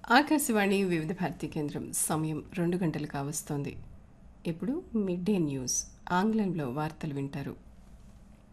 ఆకాశవాణి వివిధ భారతి కేంద్రం సమయం 2 గంటలు కావస్తోంది. ఇప్పుడు మిడ్ డే న్యూస్ ఆంగ్లంలో వార్తలు వింటారు.